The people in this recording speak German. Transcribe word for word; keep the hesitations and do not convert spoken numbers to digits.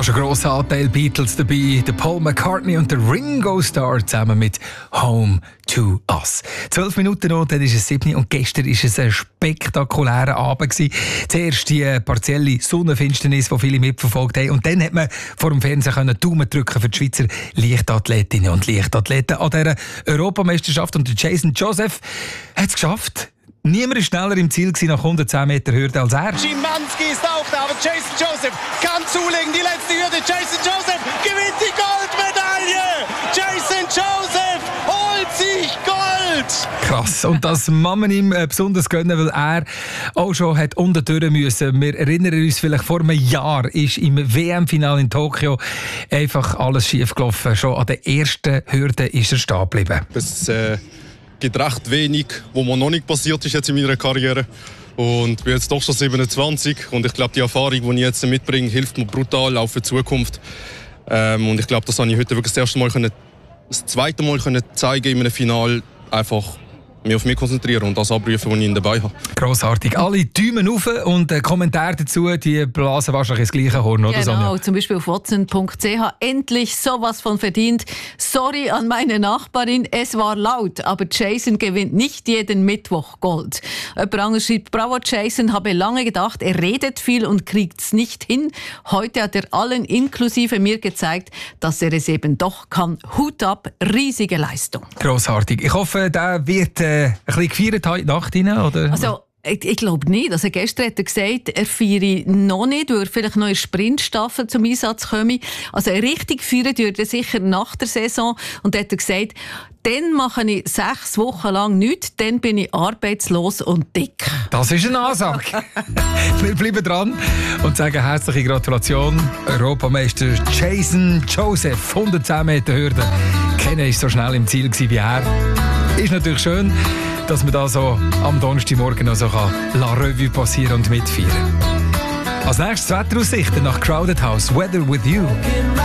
ist ein grosser Anteil Beatles dabei. Der Paul McCartney und der Ringo Starr zusammen mit «Home to Us». Zwölf Minuten noch, dann ist es sieben und gestern war es ein spektakulärer Abend. Zuerst die partielle Sonnenfinsternis, die viele mitverfolgt haben. Und dann hat man vor dem Fernsehen die Daumen drücken für die Schweizer Leichtathletinnen und Leichtathleten an dieser Europameisterschaft. Und der Jason Joseph hat es geschafft. Niemand war schneller im Ziel nach hundertzehn Meter Hürde als er. Szymanski ist auch da, aber Jason Joseph kann zulegen. Die letzte Hürde. Jason Joseph gewinnt die Goldmedaille. Jason Joseph holt sich Gold. Krass. Und das kann man ihm besonders gönnen, weil er auch schon hat unten durch müssen. Wir erinnern uns, vielleicht vor einem Jahr ist im W M-Finale in Tokio einfach alles schief gelaufen. Schon an der ersten Hürde ist er stehen geblieben. Das, äh gibt recht wenig, was mir noch nicht passiert ist jetzt in meiner Karriere. Und ich bin jetzt doch schon siebenundzwanzig und ich glaube, die Erfahrung, die ich jetzt mitbringe, hilft mir brutal auch für die Zukunft. Ähm, und ich glaube, das habe ich heute wirklich das erste Mal können, das zweite Mal können zeigen in einem Finale, einfach mich auf mich konzentrieren und das abrufen, was ich ihn dabei habe. Grossartig. Alle Daumen auf und äh, Kommentare dazu, die blasen wahrscheinlich ins gleiche Horn, oder Genau, Sonja? zum Beispiel auf watson punkt c h. Endlich sowas von verdient. Sorry an meine Nachbarin, es war laut, aber Jason gewinnt nicht jeden Mittwoch Gold. Jemand anderes schreibt, bravo Jason, habe lange gedacht, er redet viel und kriegt's nicht hin. Heute hat er allen, inklusive mir, gezeigt, dass er es eben doch kann. Hut ab, riesige Leistung. Grossartig. Ich hoffe, der wird äh, ein bisschen gefeiert heute Nacht rein, oder? Also, ich, ich glaube nicht. Also gestern hat er gesagt, er feiere noch nicht, weil er vielleicht noch in der Sprintstaffel zum Einsatz komme. Also richtig feiern würde er sicher nach der Saison. Und hat er gesagt, dann mache ich sechs Wochen lang nichts, dann bin ich arbeitslos und dick. Das ist eine Ansage. Wir bleiben dran und sagen herzliche Gratulation. Europameister Jason Joseph, hundertzehn Meter Hürde. Keiner war so schnell im Ziel wie er. Ist natürlich schön, dass man da so am Donnerstagmorgen noch so La Revue passieren und mitfeiern. Als nächstes Wetteraussichten nach Crowded House, Weather with You.